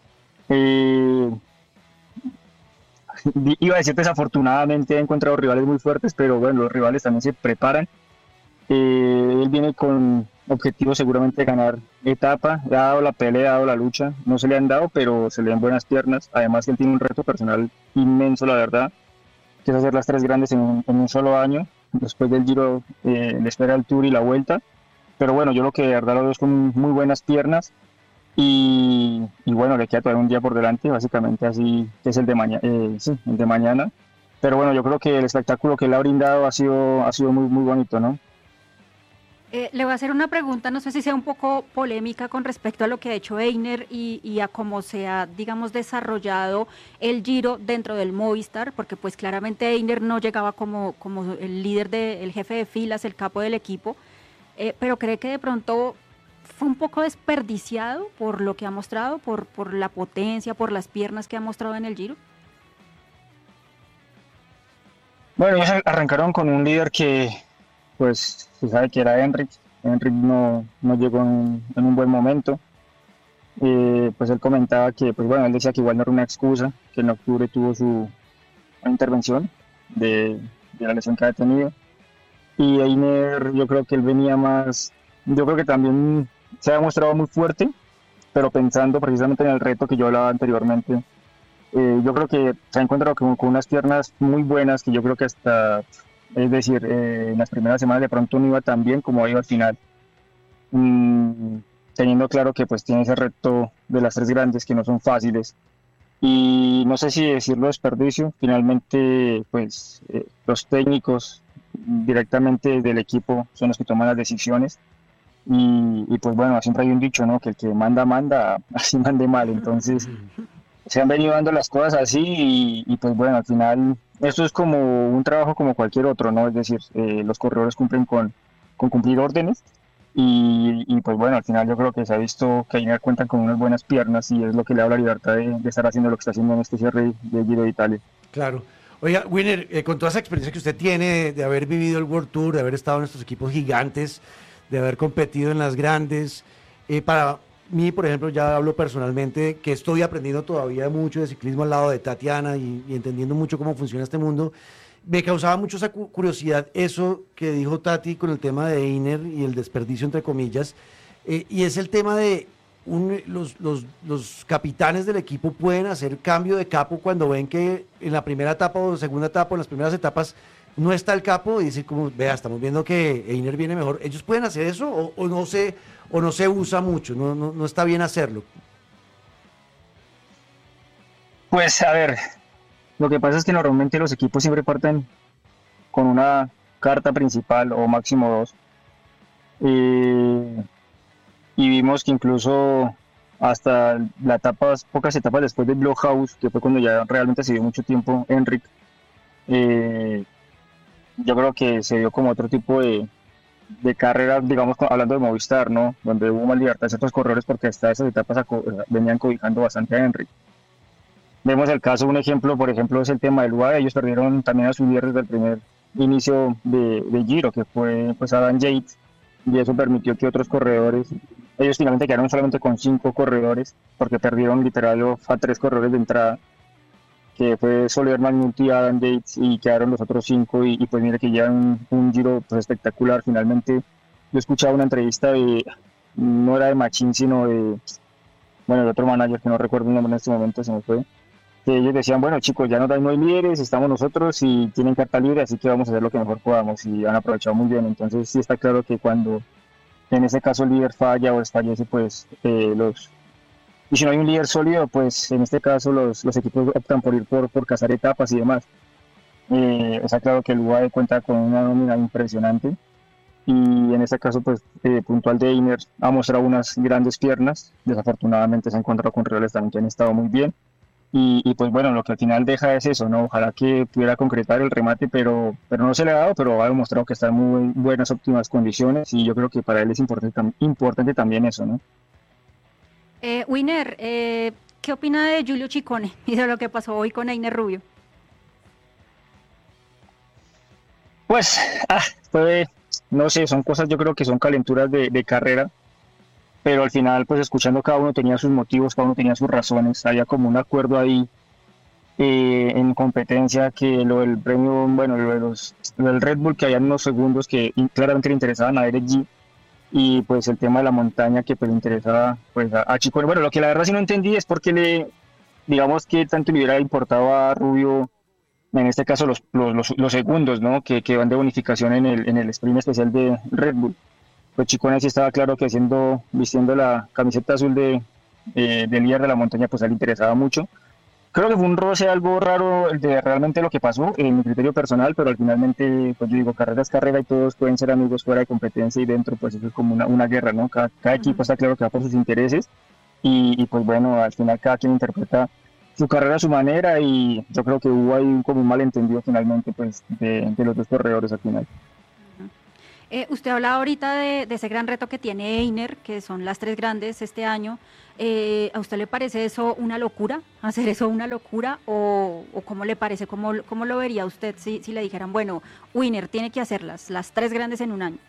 Iba a decir desafortunadamente ha encontrado rivales muy fuertes, pero bueno, los rivales también se preparan. Él viene con objetivo seguramente de ganar etapa, ha dado la pelea, ha dado la lucha, no se le han dado, pero se le dan buenas piernas. Además que él tiene un reto personal inmenso, la verdad, que es hacer las 3 grandes en un solo año. Después del Giro le espera el Tour y la Vuelta. Pero bueno, yo lo que de verdad lo veo es con muy buenas piernas y bueno, le queda todavía un día por delante, básicamente así, que es el de mañana. Pero bueno, yo creo que el espectáculo que él ha brindado ha sido muy, muy bonito, ¿no? Le voy a hacer una pregunta, no sé si sea un poco polémica con respecto a lo que ha hecho Einer y a cómo se ha, digamos, desarrollado el Giro dentro del Movistar, porque pues claramente Einer no llegaba como el líder, el jefe de filas, el capo del equipo. Pero cree que de pronto fue un poco desperdiciado por lo que ha mostrado, por la potencia, por las piernas que ha mostrado en el Giro. Bueno, ellos arrancaron con un líder que, pues, se sabe que era Enric. Enric no llegó en un buen momento. Pues él comentaba que, pues bueno, él decía que igual no era una excusa, que en octubre tuvo su intervención de la lesión que había tenido. Y Einer, yo creo que él venía más, yo creo que también se ha mostrado muy fuerte, pero pensando precisamente en el reto que yo hablaba anteriormente. Yo creo que se ha encontrado con unas piernas muy buenas, que yo creo que hasta, es decir, en las primeras semanas de pronto no iba tan bien como iba al final. Teniendo claro que pues tiene ese reto de las 3 grandes que no son fáciles. Y no sé si decirlo desperdicio, finalmente pues los técnicos directamente del equipo son los que toman las decisiones y pues bueno, siempre hay un dicho, ¿no? Que el que manda, así mande mal. Entonces se han venido dando las cosas así y pues bueno, al final esto es como un trabajo como cualquier otro, ¿no? Es decir, los corredores cumplen con cumplir órdenes y pues bueno, al final yo creo que se ha visto que Einer cuentan con unas buenas piernas y es lo que le da la libertad de estar haciendo lo que está haciendo en este cierre de Giro de Italia. Claro. Oiga, Winner, con toda esa experiencia que usted tiene de haber vivido el World Tour, de haber estado en estos equipos gigantes, de haber competido en las grandes, para mí, por ejemplo, ya hablo personalmente, que estoy aprendiendo todavía mucho de ciclismo al lado de Tatiana y entendiendo mucho cómo funciona este mundo, me causaba mucho esa curiosidad eso que dijo Tati con el tema de Einer y el desperdicio, entre comillas, y es el tema de los capitanes del equipo pueden hacer cambio de capo cuando ven que en la primera etapa o segunda etapa o en las primeras etapas no está el capo y decir como, vea, estamos viendo que Einer viene mejor. ¿Ellos pueden hacer eso o no se usa mucho, no está bien hacerlo? Pues a ver, lo que pasa es que normalmente los equipos siempre parten con una carta principal o máximo 2. Y vimos que incluso hasta pocas etapas después del Blockhouse, que fue cuando ya realmente se dio mucho tiempo Enric, yo creo que se dio como otro tipo de de carrera, digamos, hablando de Movistar, ¿no? Donde hubo más libertad de ciertos corredores porque hasta esas etapas venían cobijando bastante a Henry. Vemos el caso, un ejemplo, por ejemplo, es el tema del UAE. Ellos perdieron también a su líder desde el primer inicio de Giro, que fue pues Adam Yates, y eso permitió que otros corredores, ellos finalmente quedaron solamente con 5 corredores, porque perdieron literal a 3 corredores de entrada, que fue Soler Magnuti, Adam Yates, y quedaron los otros 5, y pues mire que ya un Giro pues, espectacular. Finalmente, yo escuchaba una entrevista no era de Machín, sino bueno, el otro manager, que no recuerdo el nombre en este momento, se me fue, que ellos decían, bueno chicos, ya no hay líderes, estamos nosotros y tienen carta libre, así que vamos a hacer lo que mejor podamos, y han aprovechado muy bien. Entonces sí está claro que cuando en ese caso el líder falla o desfallece, pues y si no hay un líder sólido, pues en este caso los equipos optan por ir por cazar etapas y demás. Está claro que el UAE cuenta con una nómina impresionante, y en este caso pues puntual de Einer ha mostrado unas grandes piernas. Desafortunadamente se ha encontrado con rivales también que han estado muy bien. Y pues bueno, lo que al final deja es eso, ¿no? Ojalá que pudiera concretar el remate, pero no se le ha dado, pero ha demostrado que está en muy buenas, óptimas condiciones, y yo creo que para él es importante también eso, ¿no? Winner, ¿qué opina de Giulio Ciccone y de lo que pasó hoy con Einer Rubio? Pues, no sé, son cosas, yo creo que son calenturas de carrera, pero al final, pues escuchando, cada uno tenía sus motivos, cada uno tenía sus razones, había como un acuerdo ahí en competencia, que lo del premio, bueno, lo del Red Bull, que habían unos segundos que claramente le interesaban a Derek G, y pues el tema de la montaña que pues le interesaba pues a Ciccone. Bueno, lo que la verdad sí no entendí es por qué digamos que tanto le hubiera importado a Rubio, en este caso los segundos, ¿no? Que van de bonificación en el sprint especial de Red Bull. Pues Ciccone sí estaba claro que vistiendo la camiseta azul de líder de la montaña, pues a él le interesaba mucho. Creo que fue un roce algo raro de realmente lo que pasó, en mi criterio personal, pero al finalmente, pues yo digo, carrera es carrera y todos pueden ser amigos fuera de competencia, y dentro pues eso es como una guerra, ¿no? Cada equipo está claro que va por sus intereses, y pues bueno, al final cada quien interpreta su carrera a su manera, y yo creo que hubo ahí como un malentendido finalmente pues de los dos corredores al final. Usted hablaba ahorita de ese gran reto que tiene Einer, que son las 3 grandes este año. ¿A usted le parece eso una locura? ¿Hacer eso una locura? ¿O cómo le parece? ¿Cómo lo vería usted si le dijeran, bueno, Winner tiene que hacer las 3 grandes en un año?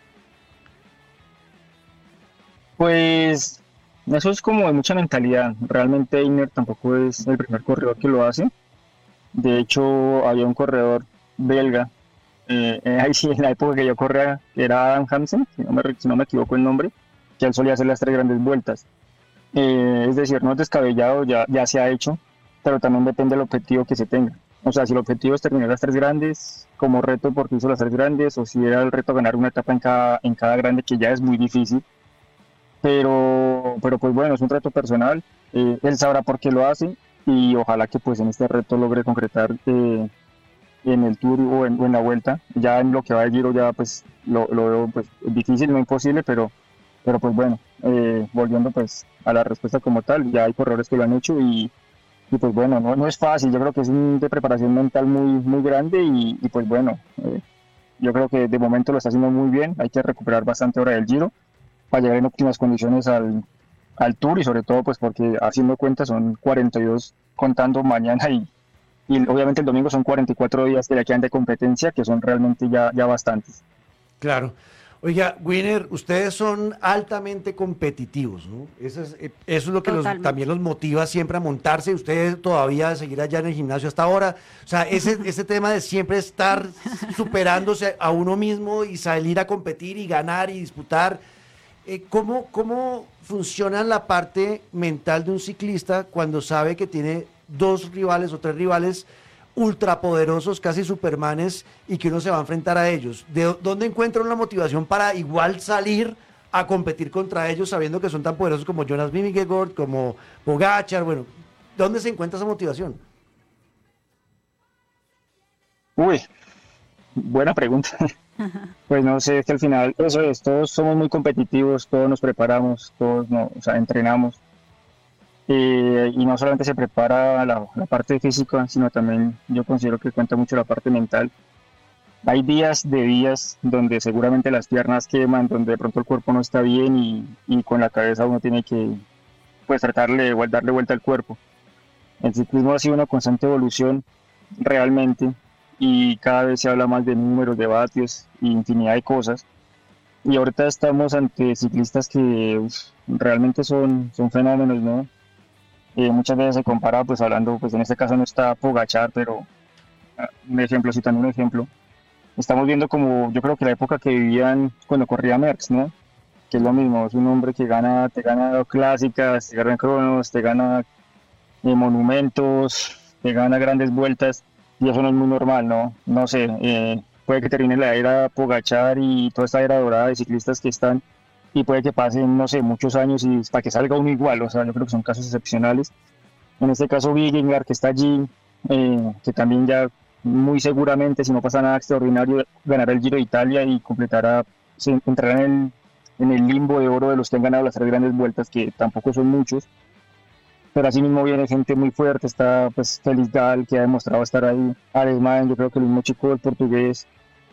Pues eso es como de mucha mentalidad. Realmente Einer tampoco es el primer corredor que lo hace. De hecho, había un corredor belga, ahí sí, en la época que yo corría, era Adam Hansen, si no me equivoco el nombre, que él solía hacer las 3 grandes vueltas. Es decir, no es descabellado, ya se ha hecho, pero también depende del objetivo que se tenga. O sea, si el objetivo es terminar las 3 grandes como reto porque hizo las 3 grandes, o si era el reto ganar una etapa en cada grande, que ya es muy difícil. Pero pues bueno, es un reto personal, él sabrá por qué lo hace, y ojalá que pues en este reto logre concretar en el Tour o en la Vuelta. Ya en lo que va de Giro ya pues lo veo pues difícil, no imposible, pero pues bueno, volviendo pues a la respuesta como tal, ya hay corredores que lo han hecho, y pues bueno, no es fácil. Yo creo que es de preparación mental muy, muy grande, y pues bueno, yo creo que de momento lo está haciendo muy bien. Hay que recuperar bastante hora del Giro para llegar en óptimas condiciones al Tour, y sobre todo pues porque haciendo cuentas son 42 contando mañana, y obviamente el domingo son 44 días que le quedan de competencia, que son realmente ya bastantes. Claro. Oiga, Winner, ustedes son altamente competitivos, ¿no? Eso es lo que también los motiva siempre a montarse. Ustedes todavía a seguir allá en el gimnasio hasta ahora. O sea, ese tema de siempre estar superándose a uno mismo y salir a competir y ganar y disputar. ¿Cómo funciona la parte mental de un ciclista cuando sabe que tiene 2 rivales o 3 rivales ultrapoderosos, casi supermanes, y que uno se va a enfrentar a ellos? ¿De dónde encuentra una motivación para igual salir a competir contra ellos, sabiendo que son tan poderosos como Jonas Vingegaard, como Pogačar? Bueno, ¿dónde se encuentra esa motivación? Uy, buena pregunta. Pues no sé, es que al final eso es, todos somos muy competitivos, todos nos preparamos, todos entrenamos, y no solamente se prepara la parte física, sino también yo considero que cuenta mucho la parte mental. hay días de días donde seguramente las piernas queman, donde de pronto el cuerpo no está bien y con la cabeza uno tiene que pues tratarle de darle vuelta al cuerpo. El ciclismo ha sido una constante evolución realmente y cada vez se habla más de números, de vatios y infinidad de cosas. Y ahorita estamos ante ciclistas que realmente son fenómenos, ¿no? Muchas veces se compara, pues hablando, pues en este caso no está Pogačar, pero un ejemplo, citando un ejemplo, estamos viendo como, yo creo que la época que vivían cuando corría Merckx, ¿no? Que es lo mismo, es un hombre que te gana clásicas, te gana cronos, te gana monumentos, te gana grandes vueltas, y eso no es muy normal, ¿no? No sé, puede que termine la era Pogačar y toda esta era dorada de ciclistas que están, y puede que pasen, no sé, muchos años y para que salga uno igual, o sea, yo creo que son casos excepcionales. En este caso Vingegaard, que está allí, que también ya muy seguramente, si no pasa nada extraordinario, ganará el Giro de Italia y completará, se entrará en el limbo de oro de los que han ganado las 3 grandes vueltas, que tampoco son muchos. Pero así mismo viene gente muy fuerte, está pues Felix Gall, que ha demostrado estar ahí, Aresman, yo creo que el mismo chico del portugués,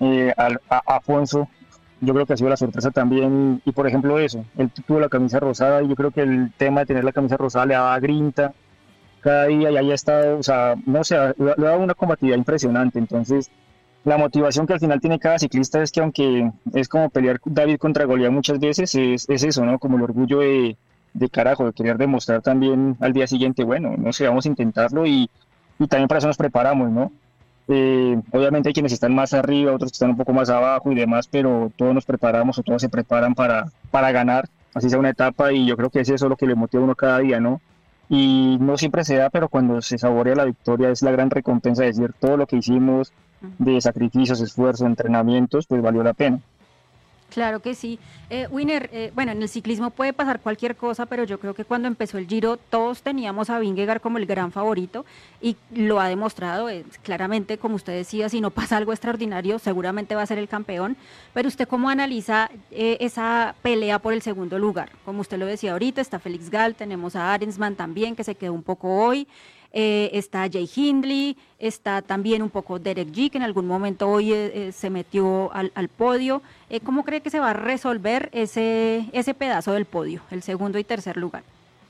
Afonso, yo creo que ha sido la sorpresa también, y por ejemplo eso, él tuvo la camisa rosada, y yo creo que el tema de tener la camisa rosada le daba grinta cada día, y ahí ha estado, o sea, no sé, le ha dado una combatividad impresionante. Entonces la motivación que al final tiene cada ciclista es que, aunque es como pelear David contra Goliat muchas veces, es eso, ¿no? Como el orgullo de carajo, de querer demostrar también al día siguiente, bueno, no sé, vamos a intentarlo, y también para eso nos preparamos, ¿no? Obviamente hay quienes están más arriba, otros que están un poco más abajo y demás, pero todos nos preparamos o todos se preparan para ganar, así sea una etapa, y yo creo que es eso lo que le motiva a uno cada día, ¿no? Y no siempre se da, pero cuando se saborea la victoria es la gran recompensa, de decir, todo lo que hicimos de sacrificios, esfuerzos, entrenamientos, pues valió la pena. Claro que sí. Winner, bueno, en el ciclismo puede pasar cualquier cosa, pero yo creo que cuando empezó el Giro todos teníamos a Vingegaard como el gran favorito y lo ha demostrado claramente, como usted decía, si no pasa algo extraordinario, seguramente va a ser el campeón. Pero usted, ¿cómo analiza esa pelea por el segundo lugar? Como usted lo decía ahorita, está Felix Gall, tenemos a Arensman también, que se quedó un poco hoy. Está Jay Hindley, está también un poco Derek G, que en algún momento hoy se metió al podio. ¿Cómo cree que se va a resolver ese pedazo del podio, el segundo y tercer lugar?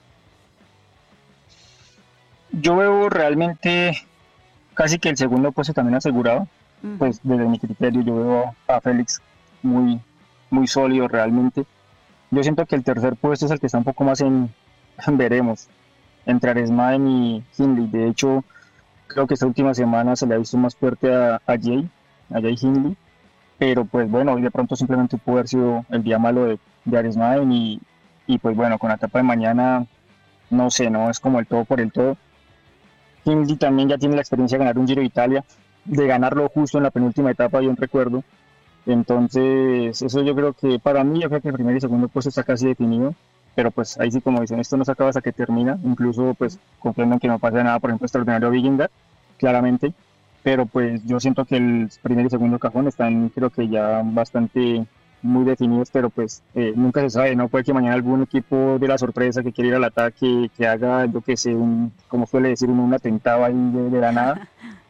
Yo veo realmente casi que el segundo puesto también asegurado. Pues desde mi criterio yo veo a Félix muy, muy sólido realmente. Yo siento que el tercer puesto es el que está un poco más en veremos, entre Aresman y Hindley. De hecho, creo que esta última semana se le ha visto más fuerte a Jay Hindley, pero pues bueno, hoy de pronto simplemente pudo haber sido el día malo de Aresman, y pues bueno, con la etapa de mañana, no sé, no es como el todo por el todo. Hindley también ya tiene la experiencia de ganar un Giro de Italia, de ganarlo justo en la penúltima etapa, yo recuerdo. Entonces, eso yo creo que para mí, yo creo que el primer y segundo puesto está casi definido. Pero pues ahí sí, como dicen, esto no se acaba hasta que termina, incluso pues confiando en que no pase nada, por ejemplo, extraordinario Vingegaard, claramente, pero pues yo siento que el primer y segundo cajón están, creo que ya bastante muy definidos, pero pues nunca se sabe, ¿no? Puede que mañana algún equipo de la sorpresa que quiera ir al ataque, que haga, yo que sé, como suele decir uno, un atentado ahí de la nada,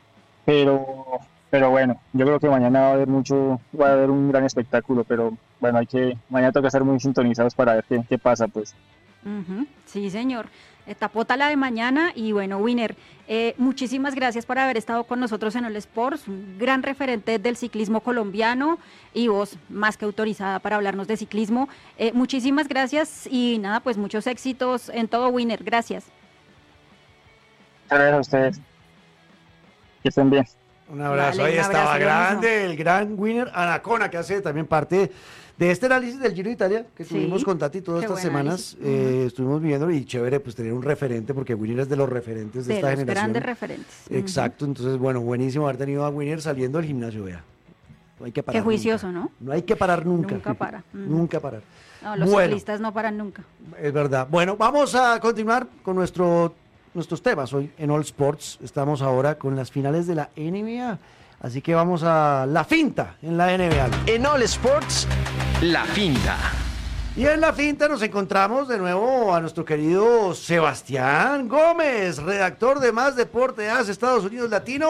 pero bueno, yo creo que mañana va a haber un gran espectáculo, pero bueno, mañana toca estar muy sintonizados para ver qué pasa, pues. Sí, señor. Tapota la de mañana. Y bueno, Winner, muchísimas gracias por haber estado con nosotros en All Sports, un gran referente del ciclismo colombiano y vos más que autorizada para hablarnos de ciclismo. Muchísimas gracias y nada, pues muchos éxitos en todo, Winner. Gracias. Gracias a ustedes. Que estén bien. Un abrazo, Vale, ahí un estaba abrazo, grande, el gran Winner Anacona, que hace también parte de este análisis del Giro de Italia que Sí, tuvimos con Tati todas qué estas buen semanas. análisis. Estuvimos viendo, y chévere pues tener un referente, porque Winner es de los referentes de De esta los generación. grandes referentes. Exacto, entonces bueno, buenísimo haber tenido a Winner saliendo del gimnasio, vea. No hay que parar. Qué juicioso, nunca. ¿no? No hay que parar nunca. Nunca para. Nunca parar. No, los Bueno, ciclistas no paran nunca. es verdad. Bueno, vamos a continuar con nuestros temas hoy en All Sports. Estamos ahora con las finales de la NBA. Así que vamos a la finta en la NBA. En All Sports, la finta. Y en la finta nos encontramos de nuevo a nuestro querido Sebastián Gómez, redactor de Más Deporte AS Estados Unidos Latino.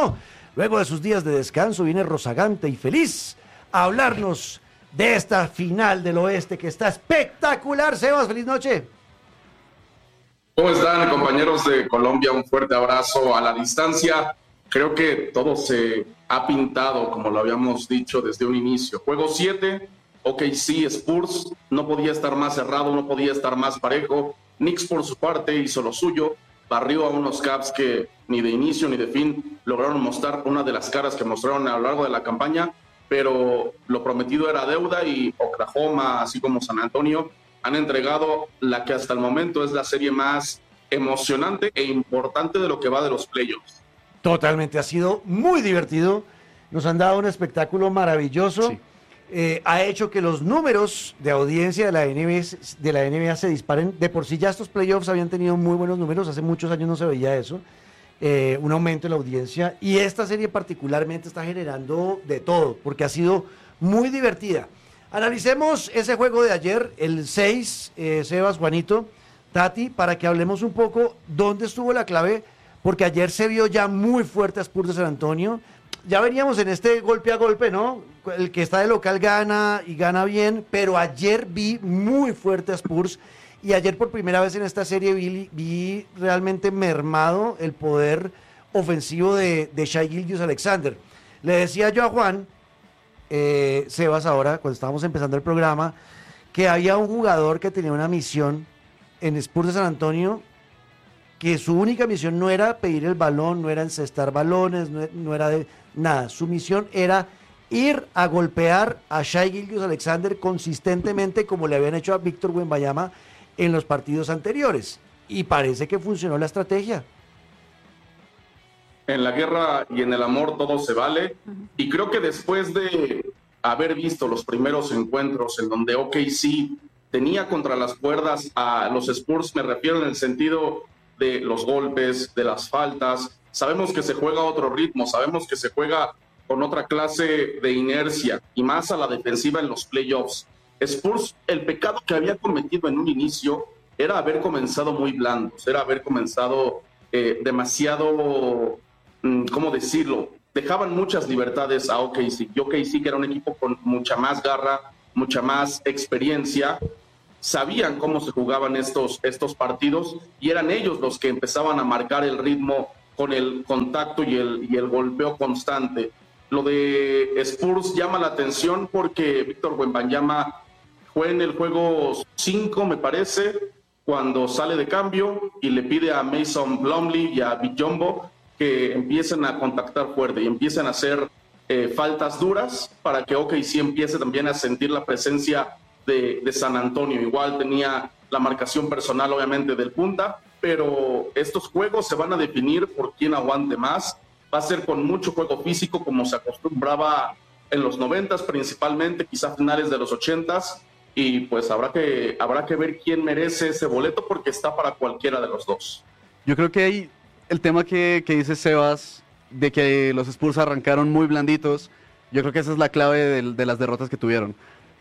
luego de sus días de descanso, viene rozagante y feliz a hablarnos de esta final del oeste que está espectacular. Sebas, feliz noche. ¿Cómo están, compañeros de Colombia? Un fuerte abrazo a la distancia. Creo que todo se ha pintado, como lo habíamos dicho desde un inicio. Juego 7, OKC Spurs, no podía estar más cerrado, no podía estar más parejo. Knicks, por su parte, hizo lo suyo, barrió a unos Cavs que ni de inicio ni de fin lograron mostrar una de las caras que mostraron a lo largo de la campaña, pero lo prometido era deuda y Oklahoma, así como San Antonio, han entregado la que hasta el momento es la serie más emocionante e importante de lo que va de los playoffs. Totalmente, ha sido muy divertido, nos han dado un espectáculo maravilloso, Sí. Ha hecho que los números de audiencia de la NBA se disparen. De por sí ya estos playoffs habían tenido muy buenos números, hace muchos años no se veía eso, un aumento en la audiencia, y esta serie particularmente está generando de todo, porque ha sido muy divertida. Analicemos ese juego de ayer, el 6, Sebas, Juanito, Tati, para que hablemos un poco dónde estuvo la clave, porque ayer se vio ya muy fuerte a Spurs de San Antonio. Ya veníamos en este golpe a golpe, ¿no? El que está de local gana y gana bien, pero ayer vi muy fuerte a Spurs y ayer por primera vez en esta serie vi realmente mermado el poder ofensivo de Shai Gilgeous-Alexander. Le decía yo a Juan, Sebas ahora, cuando estábamos empezando el programa, que había un jugador que tenía una misión en Spurs de San Antonio, que su única misión no era pedir el balón, no era encestar balones, no era de nada. Su misión era ir a golpear a Shai Gilgeous-Alexander consistentemente como le habían hecho a Víctor Wembanyama en los partidos anteriores. Y parece que funcionó la estrategia. En la guerra y en el amor todo se vale. Y creo que después de haber visto los primeros encuentros en donde OKC tenía contra las cuerdas a los Spurs, me refiero en el sentido de los golpes, de las faltas, sabemos que se juega a otro ritmo, sabemos que se juega con otra clase de inercia y más a la defensiva en los playoffs. Spurs, el pecado que había cometido en un inicio era haber comenzado muy blandos, era haber comenzado demasiado, ¿cómo decirlo? Dejaban muchas libertades a OKC. Y OKC, que era un equipo con mucha más garra, mucha más experiencia, sabían cómo se jugaban estos partidos y eran ellos los que empezaban a marcar el ritmo con el contacto y el golpeo constante. Lo de Spurs llama la atención porque Víctor Wembanyama fue en el juego 5, me parece, cuando sale de cambio y le pide a Mason Plumlee y a Biyombo que empiecen a contactar fuerte y empiecen a hacer faltas duras para que OKC empiece también a sentir la presencia de San Antonio. Igual tenía la marcación personal obviamente del punta, pero estos juegos se van a definir por quién aguante más. Va a ser con mucho juego físico como se acostumbraba en los 90s principalmente, quizá finales de los 80s, y pues habrá que ver quién merece ese boleto porque está para cualquiera de los dos. Yo creo que hay el tema que dice Sebas, de que los Spurs arrancaron muy blanditos, yo creo que esa es la clave de las derrotas que tuvieron.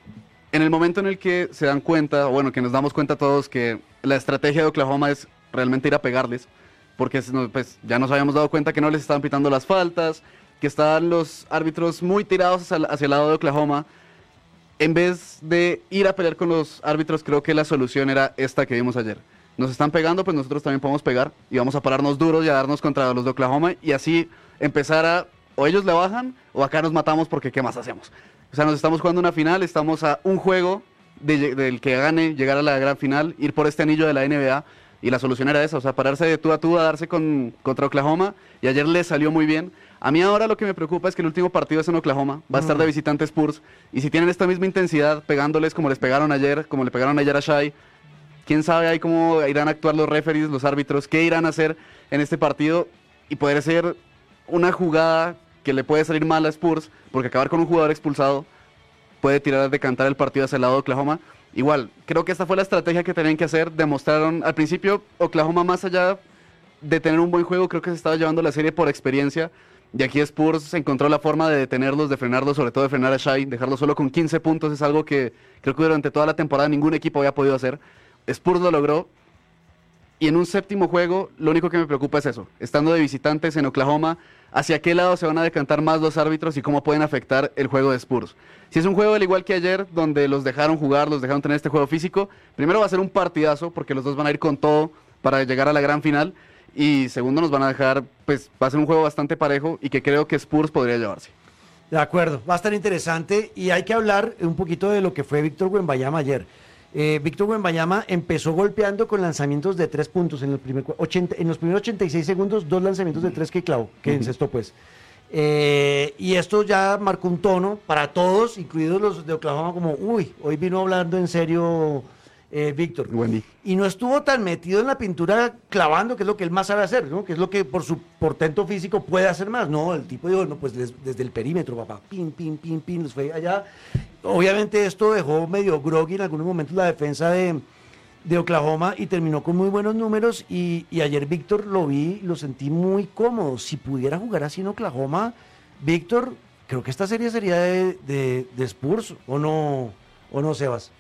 En el momento en el que se dan cuenta, o bueno, que nos damos cuenta todos que la estrategia de Oklahoma es realmente ir a pegarles, porque pues, ya nos habíamos dado cuenta que no les estaban pitando las faltas, que estaban los árbitros muy tirados hacia el lado de Oklahoma. En vez de ir a pelear con los árbitros, creo que la solución era esta que vimos ayer. Nos están pegando, pues nosotros también podemos pegar y vamos a pararnos duros y a darnos contra los de Oklahoma y así empezar a, o ellos le bajan o acá nos matamos porque ¿qué más hacemos? O sea, nos estamos jugando una final, estamos a un juego del que gane, llegar a la gran final, ir por este anillo de la NBA y la solución era esa, o sea, pararse de tú a tú a darse contra Oklahoma y ayer le salió muy bien. A mí ahora lo que me preocupa es que el último partido es en Oklahoma, va a estar de visitante Spurs y si tienen esta misma intensidad pegándoles como les pegaron ayer, como le pegaron ayer a Shai, quién sabe ahí cómo irán a actuar los referees, los árbitros, qué irán a hacer en este partido y poder ser una jugada que le puede salir mal a Spurs, porque acabar con un jugador expulsado puede tirar a decantar el partido hacia el lado de Oklahoma. Igual, creo que esta fue la estrategia que tenían que hacer, demostraron al principio Oklahoma más allá de tener un buen juego, creo que se estaba llevando la serie por experiencia, y aquí Spurs encontró la forma de detenerlos, de frenarlos, sobre todo de frenar a Shai, dejarlo solo con 15 puntos, es algo que creo que durante toda la temporada ningún equipo había podido hacer. Spurs lo logró, y en un séptimo juego lo único que me preocupa es eso, estando de visitantes en Oklahoma, hacia qué lado se van a decantar más los árbitros y cómo pueden afectar el juego de Spurs. Si es un juego al igual que ayer, donde los dejaron jugar, los dejaron tener este juego físico, primero va a ser un partidazo, porque los dos van a ir con todo para llegar a la gran final, y segundo nos van a dejar, pues va a ser un juego bastante parejo y que creo que Spurs podría llevarse. De acuerdo, va a estar interesante y hay que hablar un poquito de lo que fue Víctor Wembanyama ayer. Víctor Wembanyama empezó golpeando con lanzamientos de 3 puntos en los primeros 86 segundos, 2 lanzamientos de 3 que clavó, que encestó pues. Y esto ya marcó un tono para todos, incluidos los de Oklahoma, como, uy, hoy vino hablando en serio Víctor. Wemby. Y no estuvo tan metido en la pintura clavando, que es lo que él más sabe hacer, ¿no? Que es lo que por su portento físico puede hacer más. No, el tipo dijo, no, pues desde el perímetro, papá, pin, pin, pin, pin, los fue allá. Obviamente esto dejó medio groggy en algunos momentos la defensa de Oklahoma y terminó con muy buenos números y ayer Víctor lo vi, lo sentí muy cómodo. Si pudiera jugar así en Oklahoma, Víctor, creo que esta serie sería de Spurs, ¿o no, Sebas?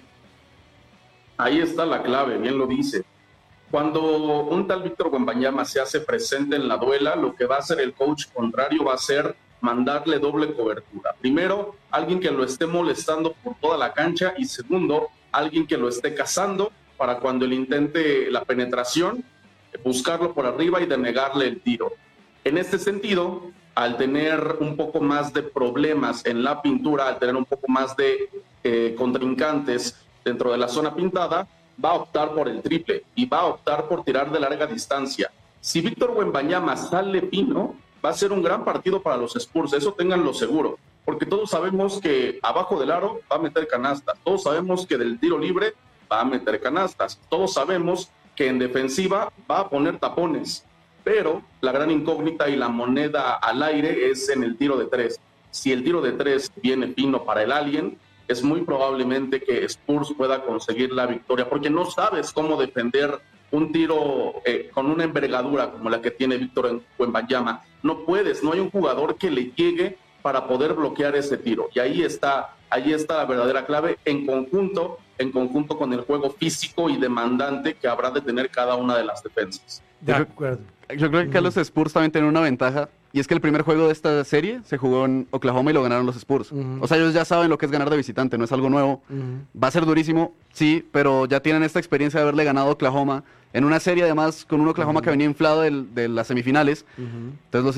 Ahí está la clave, bien lo dice. Cuando un tal Víctor Wembanyama se hace presente en la duela, lo que va a hacer el coach contrario va a ser mandarle doble cobertura. Primero, alguien que lo esté molestando por toda la cancha y segundo, alguien que lo esté cazando para cuando él intente la penetración, buscarlo por arriba y denegarle el tiro. En este sentido, al tener un poco más de problemas en la pintura, al tener un poco más de contrincantes dentro de la zona pintada, va a optar por el triple y va a optar por tirar de larga distancia. Si Víctor Wembanyama sale fino, va a ser un gran partido para los Spurs, eso ténganlo seguro, porque todos sabemos que abajo del aro va a meter canastas, todos sabemos que del tiro libre va a meter canastas, todos sabemos que en defensiva va a poner tapones, pero la gran incógnita y la moneda al aire es en el tiro de 3. Si el tiro de 3 viene fino para el Alien, es muy probablemente que Spurs pueda conseguir la victoria, porque no sabes cómo defender un tiro con una envergadura como la que tiene Víctor Wembanyama. No puedes, no hay un jugador que le llegue para poder bloquear ese tiro. Y ahí está la verdadera clave, en conjunto con el juego físico y demandante que habrá de tener cada una de las defensas. De acuerdo. Yo creo que los Spurs también tienen una ventaja, y es que el primer juego de esta serie se jugó en Oklahoma y lo ganaron los Spurs. O sea, ellos ya saben lo que es ganar de visitante, no es algo nuevo. Va a ser durísimo, sí, pero ya tienen esta experiencia de haberle ganado a Oklahoma en una serie, además, con un Oklahoma que venía inflado de las semifinales. Entonces los